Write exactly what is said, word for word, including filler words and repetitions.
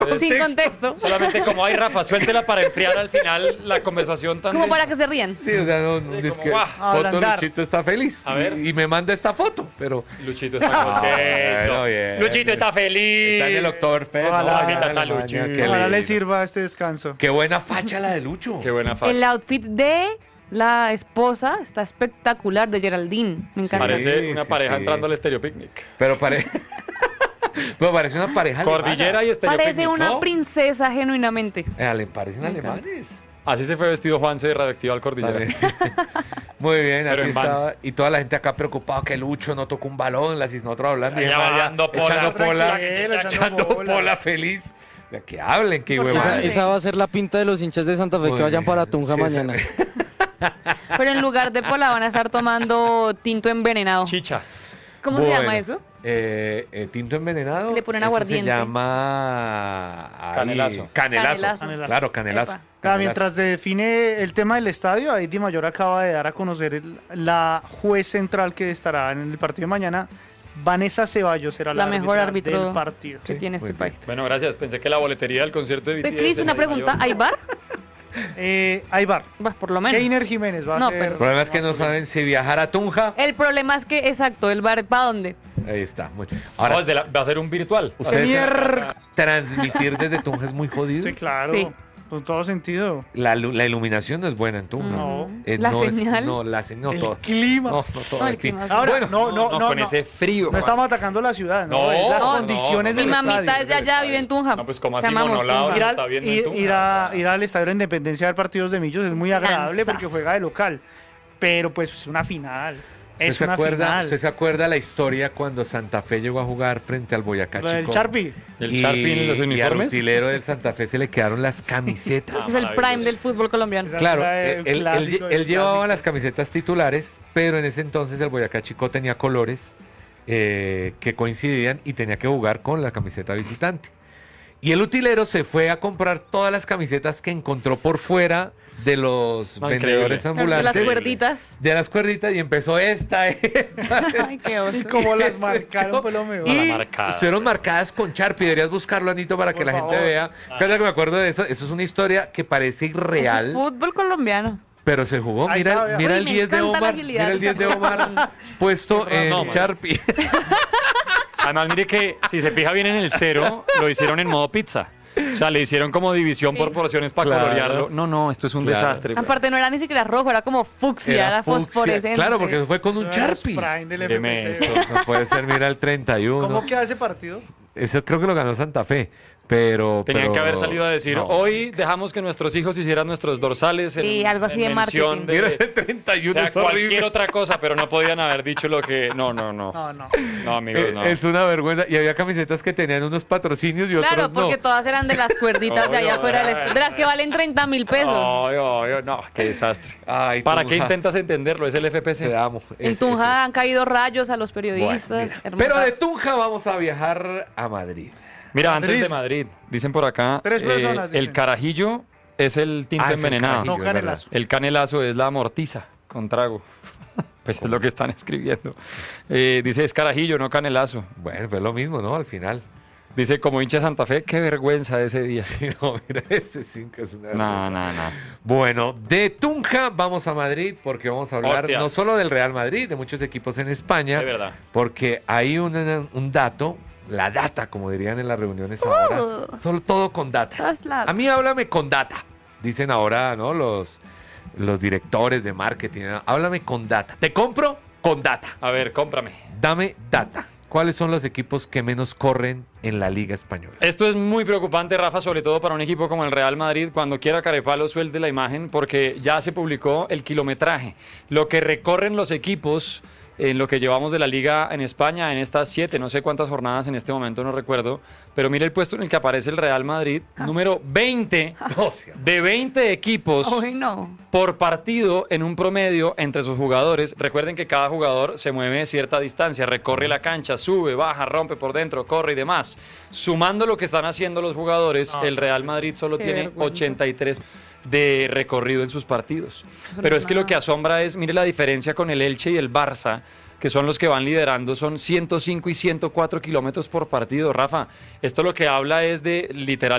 Sin contexto. Solamente como, ay, Rafa, suéltela para enfriar al final la conversación tan Como densa. para que se rían. Sí, o sea, no, no, Sí, es como, que guau, foto ablandar. Luchito está feliz. A ver. Y, y me manda esta foto, pero Luchito está bueno, contento. bien. Luchito está feliz. está en el Oktoberfest. Ojalá. ¿no? Ay, Allá en está Alemania, Luchito. qué Ojalá le lindo. sirva este descanso. Qué buena facha la de Lucho. Qué buena facha. El outfit de la esposa está espectacular, de Geraldine. Me encanta. Parece Sí, una sí, pareja sí. entrando al Estéreo Picnic. Pero parece... Pero parece una pareja Cordillera alemana. y Estéreo Parece Picnic. una ¿no? princesa genuinamente. Eh, ale- parecen Me encanta. alemanes. Así se fue vestido Juanse de Radioactiva al Cordillera. Parece. Muy bien, Pero así en Vans. estaba. Y toda la gente acá preocupada que Lucho no tocó un balón, las nosotros hablando y Allá demás, ya bajando pola. echando pola, Tranquilo, echando echando bola. pola feliz. De que hablen, que Porque huevón. Esa, Madre. esa va a ser la pinta de los hinchas de Santa Fe Muy que vayan bien. para Tunja Sí, esa- mañana. Pero en lugar de pola van a estar tomando tinto envenenado. Chicha. ¿Cómo se Bueno, llama eso? Eh, eh, tinto envenenado. Le ponen eso aguardiente. Se llama ahí, Canelazo. Canelazo. Canelazo. Claro, canelazo. Epa. Claro, Canelazo. mientras se define el tema del estadio, ahí Di Mayor acaba de dar a conocer el- la juez central que estará en el partido de mañana. Vanessa Ceballos será la, La mejor árbitra árbitro del partido. que Sí, tiene muy este bien. país. Bueno, gracias. Pensé que la boletería del concierto de B T S... Cris, una en el pregunta. mayor. ¿Hay bar? Eh, Aybar. Bah, por lo menos. Keiner Jiménez va No, a ser... pero- El problema es que no saben si viajar a Tunja. El problema es que, exacto, el bar, ¿para dónde? Ahí está. Muy- No, Ahora, desde la- va a ser un virtual. ustedes Mier- transmitir desde Tunja es muy jodido. Sí, claro. Sí. Con todo sentido. La, lu- la iluminación no es buena en Tunja. No. Eh, La no es- señal. no, la señal. No, El todo. clima. No, no todo. No, el en fin. clima es- Ahora, Bueno, no, no, no. con no. ese frío. No Juan. estamos atacando la ciudad, no, No, es las no, condiciones no, del Mi no, mamita estadio. es de allá, vive en Tunja. No, pues como Te así amamos, monolado, Tunja. Ir, no al- está bien en ir- Tunja. ir a, ir al Estadio de la Independencia a ver partidos de Millos es muy agradable porque Lanzazo. juega de local. Pero pues es una final. ¿Usted Es se, una acuerda, final. ¿Usted se acuerda la historia cuando Santa Fe llegó a jugar frente al Boyacá Lo del Chicó? Charpi. El Y, Charpín y los y al uniformes. utilero del Santa Fe se le quedaron las camisetas. Ese es el maravilloso. prime del fútbol colombiano. Esa Claro, era él, el él- clásico él- del él llevaba clásico. las camisetas titulares, pero en ese entonces el Boyacá Chico tenía colores eh, que coincidían y tenía que jugar con la camiseta visitante. Y el utilero se fue a comprar todas las camisetas que encontró por fuera de los No, vendedores increíble. De ambulantes. las cuerditas. De las cuerditas y empezó esta, esta. Ay, qué oso. Y como las Ese marcaron show. fue lo mejor. Y La marcada. estuvieron marcadas con Sharpie. Deberías buscarlo, Anito, para que Por la gente favor. vea. Claro que me acuerdo de eso. Eso es una historia que parece Eso es irreal, fútbol colombiano. pero se jugó. Ahí Mira, sabe. mira Uy, el me diez de encanta la Omar. agilidad Mira el de diez de esta Omar persona. puesto No, en no, man. Sharpie. Además, mire que si se fija bien en el cero, lo hicieron en modo pizza. O sea, le hicieron como división por porciones para Claro. colorearlo. No, no, esto es un Claro. desastre. güey. Aparte no era ni siquiera rojo, era como fucsia, era, Era fucsia. fosforescente. Claro, porque fue con un Eso era los Sharpie. prime del Míreme F P C. esto. No puede ser, mira el treinta y uno. ¿Cómo queda ese partido? Eso creo que lo ganó Santa Fe. Pero. Tenían pero- que haber salido a decir, no. hoy dejamos que nuestros hijos hicieran nuestros dorsales en, Sí, algo así en de mención marketing. de- Mira ese treinta y o uno, sea, es horrible. cualquier otra cosa, pero no podían haber dicho lo que... No, no, no. No, no. No, amigos, Eh, no. Es una vergüenza. Y había camisetas que tenían unos patrocinios y Claro, otros no. porque todas eran de las cuerditas de allá Ay, afuera del ay, estadio, de las que valen treinta mil pesos. Ay, ay, ay, no, qué desastre. Ay, ¿Para Tunja, qué intentas entenderlo? Es el F P C. Te amo. En Es- Tunja es- han caído rayos a los Bueno, periodistas. mira. Hermosa. Pero de Tunja vamos a viajar a Madrid. Mira, Madrid. antes de Madrid, dicen por acá, Tres eh, personas dicen. el carajillo es el tinto Ah, es el envenenado. carajillo, No, es verdad. canelazo. El canelazo es la amortiza con trago. Pues es lo que están escribiendo. Eh, dice, es carajillo, no canelazo. Bueno, pues lo mismo, ¿no? Al final. Dice, como hincha de Santa Fe, qué vergüenza ese día. Sí, no, mira, ese cinco es una No, vergüenza. no, no. Bueno, de Tunja vamos a Madrid porque vamos a hablar Hostias. no solo del Real Madrid, de muchos equipos en España, De verdad. porque hay un, un dato, la data, como dirían en las reuniones ahora, Uh. solo todo con data. Todas las- A mí háblame con data, dicen ahora, ¿no? Los, los directores de marketing, ¿no? Háblame con data. ¿Te compro? Con data. A ver, cómprame. Dame data. ¿Cuáles son los equipos que menos corren en la Liga Española? Esto es muy preocupante, Rafa, sobre todo para un equipo como el Real Madrid. Cuando quiera Carepalo suelte la imagen porque ya se publicó el kilometraje. Lo que recorren los equipos en lo que llevamos de la Liga en España en estas siete, no sé cuántas jornadas en este momento, no recuerdo. Pero mire el puesto en el que aparece el Real Madrid, número veinte de veinte equipos Ay, no. por partido en un promedio entre sus jugadores. Recuerden que cada jugador se mueve cierta distancia, recorre la cancha, sube, baja, rompe por dentro, corre y demás. Sumando lo que están haciendo los jugadores, No. el Real Madrid solo Qué tiene vergüenza. ochenta y tres de recorrido en sus partidos. Eso Pero no es es que lo nada. que asombra es, mire la diferencia con el Elche y el Barça, que son los que van liderando, son ciento cinco y ciento cuatro kilómetros por partido. Rafa, esto lo que habla es de literal